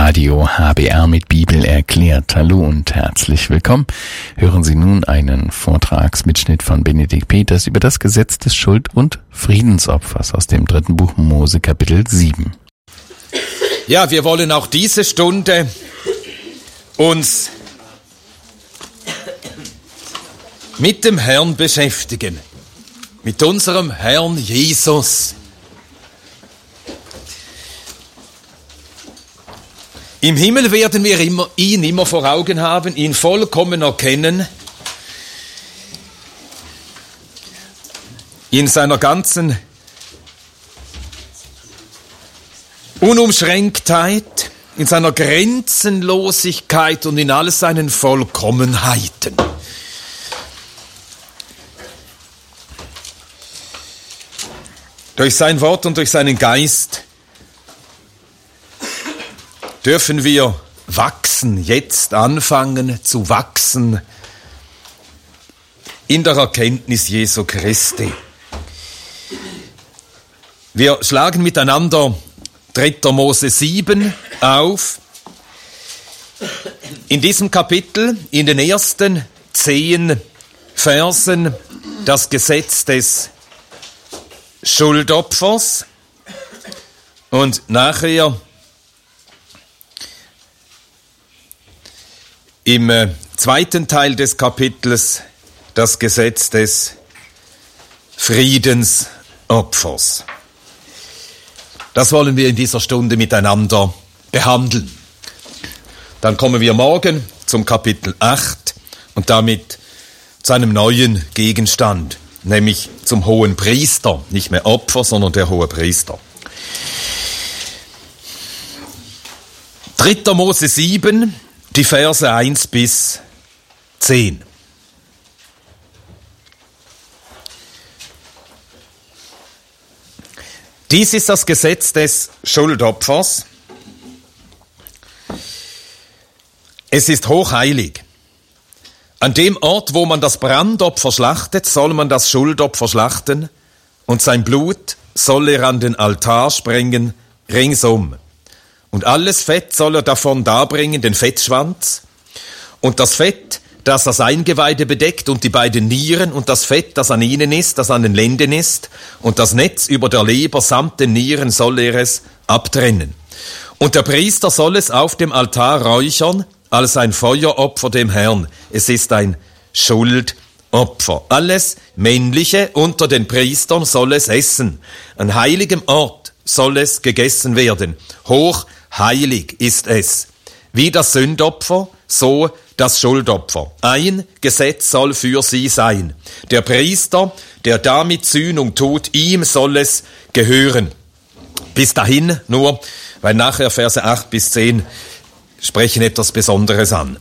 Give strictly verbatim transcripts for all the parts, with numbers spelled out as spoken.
Radio H B R mit Bibel erklärt. Hallo und herzlich willkommen. Hören Sie nun einen Vortragsmitschnitt von Benedikt Peters über das Gesetz des Schuld- und Friedensopfers aus dem dritten Buch Mose, Kapitel sieben. Ja, wir wollen auch diese Stunde uns mit dem Herrn beschäftigen, mit unserem Herrn Jesus. Im Himmel werden wir immer, ihn immer vor Augen haben, ihn vollkommen erkennen, in seiner ganzen Unumschränktheit, in seiner Grenzenlosigkeit und in all seinen Vollkommenheiten. Durch sein Wort und durch seinen Geist dürfen wir wachsen, jetzt anfangen zu wachsen in der Erkenntnis Jesu Christi. Wir schlagen miteinander dritter Mose sieben auf. In diesem Kapitel, in den ersten zehn Versen, das Gesetz des Schuldopfers und nachher im äh, zweiten Teil des Kapitels das Gesetz des Friedensopfers. Das wollen wir in dieser Stunde miteinander behandeln. Dann kommen wir morgen zum Kapitel acht und damit zu einem neuen Gegenstand, nämlich zum hohen Priester, nicht mehr Opfer, sondern der hohe Priester. dritter Mose sieben, die Verse eins bis zehn. Dies ist das Gesetz des Schuldopfers. Es ist hochheilig. An dem Ort, wo man das Brandopfer schlachtet, soll man das Schuldopfer schlachten, und sein Blut soll er an den Altar sprengen, ringsum. Und alles Fett soll er davon darbringen, den Fettschwanz, und das Fett, das das Eingeweide bedeckt, und die beiden Nieren, und das Fett, das an ihnen ist, das an den Lenden ist, und das Netz über der Leber samt den Nieren soll er es abtrennen. Und der Priester soll es auf dem Altar räuchern, als ein Feueropfer dem Herrn. Es ist ein Schuldopfer. Alles Männliche unter den Priestern soll es essen. An heiligem Ort soll es gegessen werden. Hochheilig ist es. Wie das Sündopfer, so das Schuldopfer. Ein Gesetz soll für sie sein. Der Priester, der damit Sühnung tut, ihm soll es gehören. Bis dahin nur, weil nachher Verse acht bis zehn sprechen etwas Besonderes an.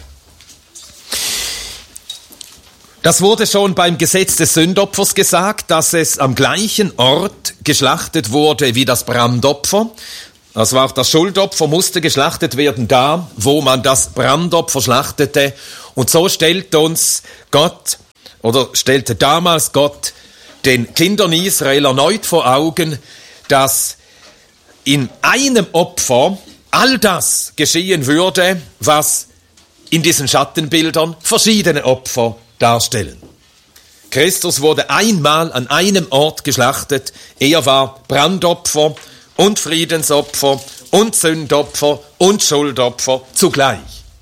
Das wurde schon beim Gesetz des Sündopfers gesagt, dass es am gleichen Ort geschlachtet wurde wie das Brandopfer. Das war das Schuldopfer, musste geschlachtet werden da, wo man das Brandopfer schlachtete. Und so stellt uns Gott, oder stellte damals Gott den Kindern Israel erneut vor Augen, dass in einem Opfer all das geschehen würde, was in diesen Schattenbildern verschiedene Opfer darstellen. Christus wurde einmal an einem Ort geschlachtet. Er war Brandopfer und Friedensopfer und Sündopfer und Schuldopfer zugleich.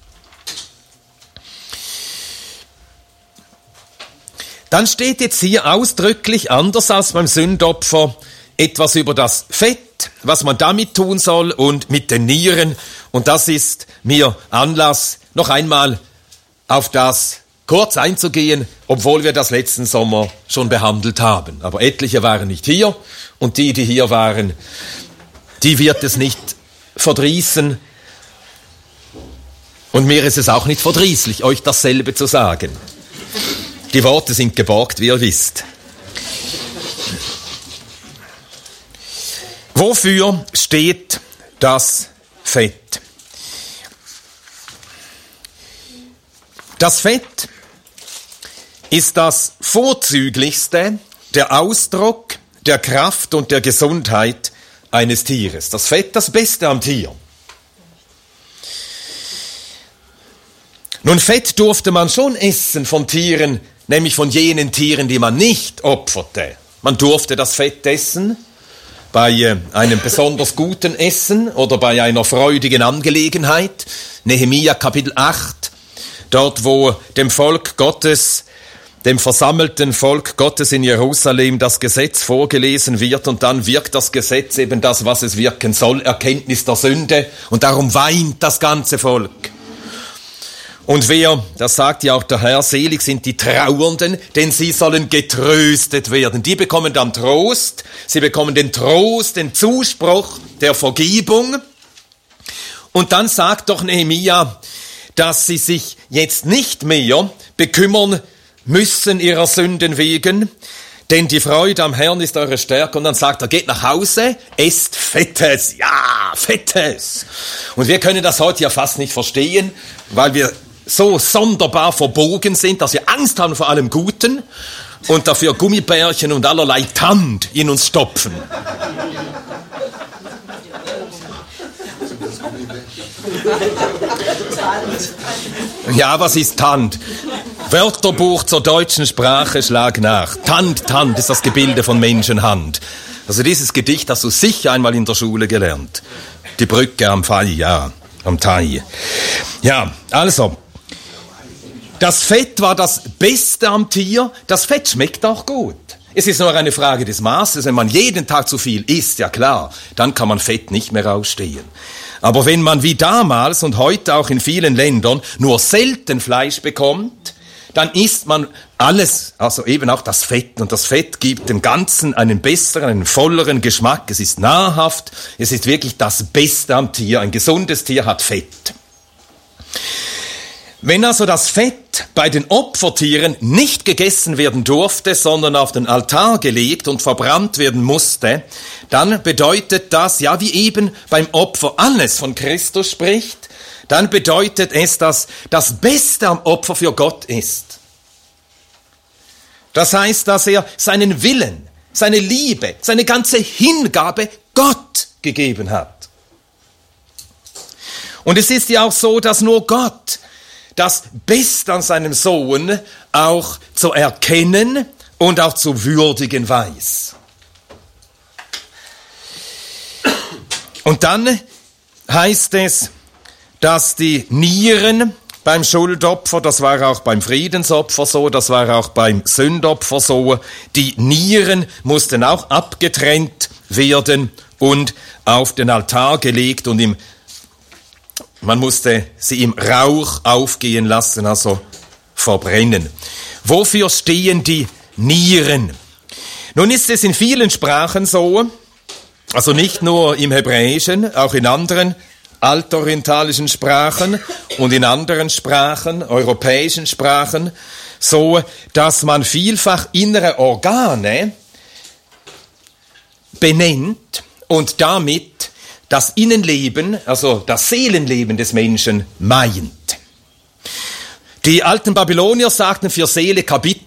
Dann steht jetzt hier ausdrücklich, anders als beim Sündopfer, etwas über das Fett, was man damit tun soll, und mit den Nieren. Und das ist mir Anlass, noch einmal auf das kurz einzugehen, obwohl wir das letzten Sommer schon behandelt haben. Aber etliche waren nicht hier, und die, die hier waren, die wird es nicht verdrießen. Und mir ist es auch nicht verdrießlich, euch dasselbe zu sagen. Die Worte sind geborgt, wie ihr wisst. Wofür steht das Fett? Das Fett ist das vorzüglichste, der Ausdruck der Kraft und der Gesundheit eines Tieres. Das Fett, das Beste am Tier. Nun, Fett durfte man schon essen von Tieren, nämlich von jenen Tieren, die man nicht opferte. Man durfte das Fett essen bei einem besonders guten Essen oder bei einer freudigen Angelegenheit. Nehemia Kapitel acht, dort wo dem Volk Gottes, dem versammelten Volk Gottes in Jerusalem das Gesetz vorgelesen wird und dann wirkt das Gesetz eben das, was es wirken soll, Erkenntnis der Sünde, und darum weint das ganze Volk. Und wer, das sagt ja auch der Herr, selig sind die Trauernden, denn sie sollen getröstet werden. Die bekommen dann Trost, sie bekommen den Trost, den Zuspruch der Vergebung. Und dann sagt doch Nehemia, dass sie sich jetzt nicht mehr bekümmern müssen ihrer Sünden wegen, denn die Freude am Herrn ist eure Stärke. Und dann sagt er, geht nach Hause, esst Fettes, ja, Fettes. Und wir können das heute ja fast nicht verstehen, weil wir so sonderbar verbogen sind, dass wir Angst haben vor allem Guten und dafür Gummibärchen und allerlei Tand in uns stopfen. Ja, was ist Tand? Wörterbuch zur deutschen Sprache, schlag nach. Tand, Tand ist das Gebilde von Menschenhand. Also dieses Gedicht hast du sicher einmal in der Schule gelernt. Die Brücke am Fai, ja, am Tai. Ja, also, das Fett war das Beste am Tier. Das Fett schmeckt auch gut. Es ist nur eine Frage des Maßes. Wenn man jeden Tag zu viel isst, ja klar, dann kann man Fett nicht mehr ausstehen. Aber wenn man wie damals und heute auch in vielen Ländern nur selten Fleisch bekommt, dann isst man alles, also eben auch das Fett. Und das Fett gibt dem Ganzen einen besseren, einen volleren Geschmack. Es ist nahrhaft, es ist wirklich das Beste am Tier. Ein gesundes Tier hat Fett. Wenn also das Fett bei den Opfertieren nicht gegessen werden durfte, sondern auf den Altar gelegt und verbrannt werden musste, dann bedeutet das, ja wie eben beim Opfer alles von Christus spricht, dann bedeutet es, dass das Beste am Opfer für Gott ist. Das heißt, dass er seinen Willen, seine Liebe, seine ganze Hingabe Gott gegeben hat. Und es ist ja auch so, dass nur Gott das Beste an seinem Sohn auch zu erkennen und auch zu würdigen weiß. Und dann heißt es, dass die Nieren beim Schuldopfer, das war auch beim Friedensopfer so, das war auch beim Sündopfer so, die Nieren mussten auch abgetrennt werden und auf den Altar gelegt und im Man musste sie im Rauch aufgehen lassen, also verbrennen. Wofür stehen die Nieren? Nun ist es in vielen Sprachen so, also nicht nur im Hebräischen, auch in anderen altorientalischen Sprachen und in anderen Sprachen, europäischen Sprachen, so, dass man vielfach innere Organe benennt und damit das Innenleben, also das Seelenleben des Menschen meint. Die alten Babylonier sagten für Seele Kabit,